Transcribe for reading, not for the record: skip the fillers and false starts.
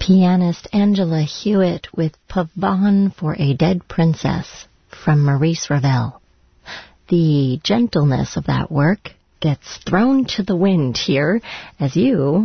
pianist Angela Hewitt with Pavane for a Dead Princess from Maurice Ravel. The gentleness of that work gets thrown to the wind here as you